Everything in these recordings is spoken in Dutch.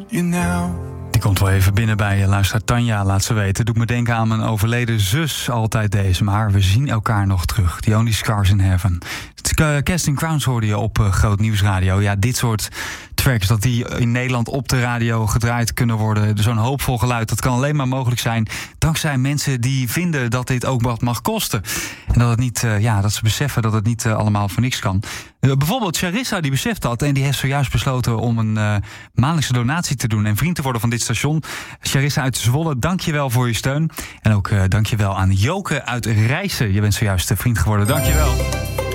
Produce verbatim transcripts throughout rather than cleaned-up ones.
You know. Die komt wel even binnen bij je. Luister, Tanja laat ze weten. Doet me denken aan mijn overleden zus, altijd deze. Maar we zien elkaar nog terug. The Only Scars in Heaven. Casting Crowns hoorde je op uh, Groot Nieuwsradio. Ja, dit soort tracks, dat die in Nederland op de radio gedraaid kunnen worden. Zo'n hoopvol geluid, dat kan alleen maar mogelijk zijn dankzij mensen die vinden dat dit ook wat mag kosten. En dat het niet, uh, ja, dat ze beseffen dat het niet uh, allemaal voor niks kan. Uh, bijvoorbeeld Charissa, die beseft dat en die heeft zojuist besloten om een uh, maandelijkse donatie te doen en vriend te worden van dit station. Charissa uit Zwolle, dank je wel voor je steun. En ook uh, dank je wel aan Joke uit Rijssen. Je bent zojuist vriend geworden, dank je wel.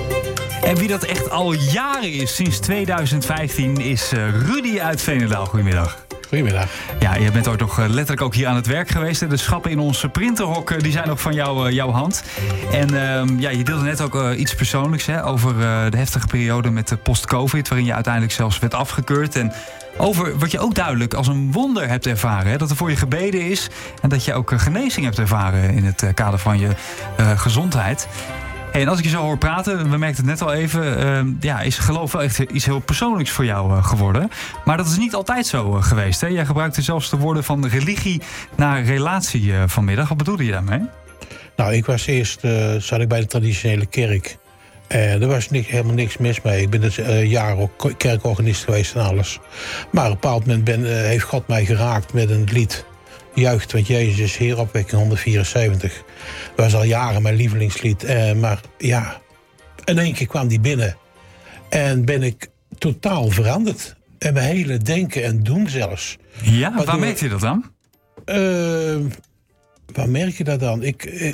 En wie dat echt al jaren is, sinds tweeduizend vijftien, is uh, Rudy uit Veenendaal. Goedemiddag. Goedemiddag. Ja, je bent ook nog letterlijk ook hier aan het werk geweest. De schappen in onze printerhok die zijn ook van jou, uh, jouw hand. En uh, ja, je deelde net ook uh, iets persoonlijks hè, over uh, de heftige periode met de post-covid, waarin je uiteindelijk zelfs werd afgekeurd. En over wat je ook duidelijk als een wonder hebt ervaren. Hè, dat er voor je gebeden is en dat je ook uh, genezing hebt ervaren in het uh, kader van je uh, gezondheid. En als ik je zo hoor praten, we merkten het net al even, uh, ja, is geloof wel echt iets heel persoonlijks voor jou uh, geworden. Maar dat is niet altijd zo uh, geweest. Hè? Jij gebruikte zelfs de woorden van religie naar relatie uh, vanmiddag. Wat bedoelde je daarmee? Nou, ik was eerst, uh, zat ik bij de traditionele kerk. En er was niks, helemaal niks mis mee. Ik ben dus uh, jaren ook kerkorganist geweest en alles. Maar op een bepaald moment ben, uh, heeft God mij geraakt met een lied. Juicht, want Jezus is Heer, opwekking honderdvierenzeventig. Dat was al jaren mijn lievelingslied. Uh, maar ja, in één keer kwam die binnen. En ben ik totaal veranderd. En mijn hele denken en doen zelfs. Ja, waardoor, waar merk je dat dan? Uh, waar merk je dat dan? Ik, uh,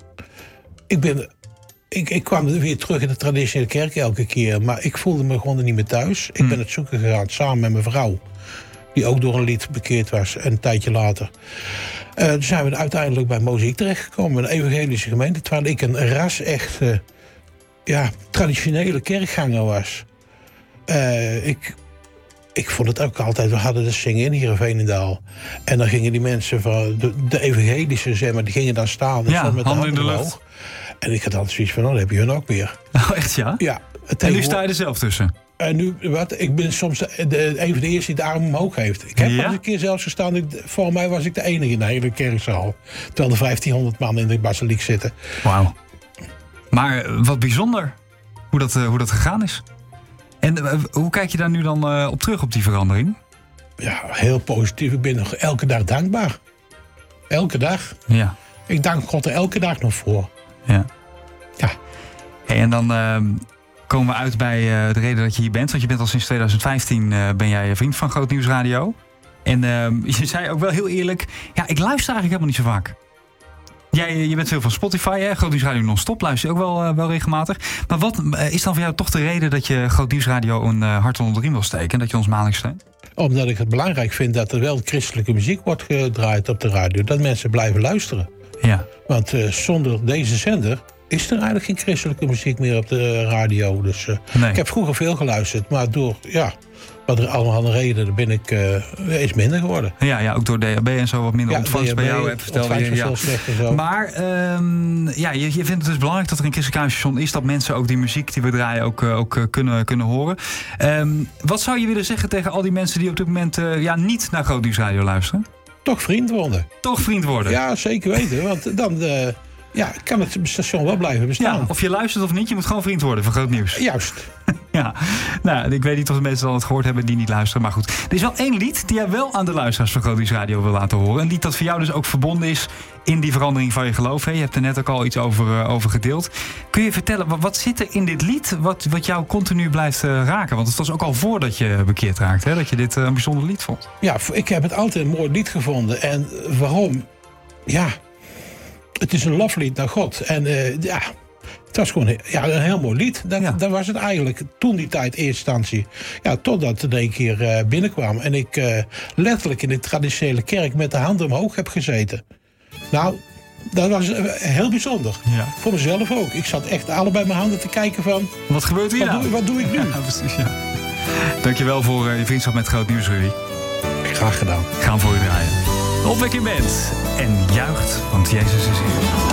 ik, ben, ik, ik kwam weer terug in de traditionele kerk elke keer. Maar ik voelde me gewoon er niet meer thuis. Ik hmm. ben het zoeken gegaan samen met mijn vrouw. Die ook door een lied bekeerd was, een tijdje later. Uh, toen zijn we uiteindelijk bij Mozaïek terechtgekomen, een evangelische gemeente. Terwijl ik een ras echt uh, ja, traditionele kerkganger was. Uh, ik, ik vond het ook altijd, we hadden de zingen in hier in Veenendaal. En dan gingen die mensen van de, de evangelische, zeg maar, die gingen dan staan. Ja, met handen in de lucht. En ik had altijd zoiets van, oh, dan heb je hun ook weer. Oh, echt ja? Ja. En nu sta je er zelf tussen? En nu, wat, ik ben soms de, de, een van de eerste die de arm omhoog heeft. Ik heb ja? al eens een keer zelfs gestaan, ik, voor mij was ik de enige in de hele kerkzaal. Terwijl er vijftienhonderd man in de basiliek zitten. Wauw. Maar wat bijzonder hoe dat, uh, hoe dat gegaan is. En uh, hoe kijk je daar nu dan uh, op terug, op die verandering? Ja, heel positief. Ik ben nog elke dag dankbaar. Elke dag. Ja. Ik dank God er elke dag nog voor. Ja. Ja. Hey, en dan Uh, komen we uit bij uh, de reden dat je hier bent. Want je bent al sinds tweeduizend vijftien uh, ben jij vriend van Groot Nieuwsradio. En uh, je zei ook wel heel eerlijk, ja, ik luister eigenlijk helemaal niet zo vaak. Jij, je bent veel van Spotify, hè? Groot Nieuwsradio non-stop, luister je ook wel, uh, wel regelmatig. Maar wat uh, is dan voor jou toch de reden dat je Groot Nieuwsradio een uh, hart onder de riem wil steken en dat je ons maandelijks steunt? Omdat ik het belangrijk vind dat er wel christelijke muziek wordt gedraaid op de radio. Dat mensen blijven luisteren. Ja. Want uh, zonder deze zender is er eigenlijk geen christelijke muziek meer op de radio. Dus uh, nee. Ik heb vroeger veel geluisterd, maar door ja, wat er allemaal aan reden ben ik uh, iets minder geworden. Ja, ja, ook door D H B en zo wat minder ja, ontvangst D H B, bij jou. Heb vertelde je, ja. Zo. Maar um, ja, je, je vindt het dus belangrijk dat er een christelijk radiostation is, dat mensen ook die muziek die we draaien ook, uh, ook uh, kunnen, kunnen horen. Um, wat zou je willen zeggen tegen al die mensen die op dit moment uh, ja, niet naar Groot Nieuwsradio luisteren? Toch vriend worden. Toch vriend worden? Ja, zeker weten. Want dan uh, ja, kan het station wel blijven bestaan. Ja, of je luistert of niet, je moet gewoon vriend worden van Groot Nieuws. Juist. Ja, nou, ik weet niet of de mensen dan het gehoord hebben die niet luisteren. Maar goed, er is wel één lied die jij wel aan de luisteraars van Groot Nieuwsradio wil laten horen. Een lied dat voor jou dus ook verbonden is in die verandering van je geloof. Hè? Je hebt er net ook al iets over, uh, over gedeeld. Kun je vertellen, wat, wat zit er in dit lied wat, wat jou continu blijft uh, raken? Want het was ook al voordat je bekeerd raakt, hè? Dat je dit uh, een bijzonder lied vond. Ja, ik heb het altijd een mooi lied gevonden. En waarom? Ja, het is een loflied naar God. En uh, ja... Het was gewoon ja, een heel mooi lied. Dat, ja. dat was het eigenlijk toen die tijd in eerste instantie. Ja, totdat het een keer uh, binnenkwam. En ik uh, letterlijk in de traditionele kerk met de handen omhoog heb gezeten. Nou, dat was uh, heel bijzonder. Ja. Voor mezelf ook. Ik zat echt allebei mijn handen te kijken van... Wat gebeurt hier wat nou? Doe, wat doe ik nu? Ja, precies, ja. Dankjewel voor uh, je vriendschap met Groot Nieuws, Rudy. Graag gedaan. Gaan voor je draaien. Opwekking bent en juicht, want Jezus is hier.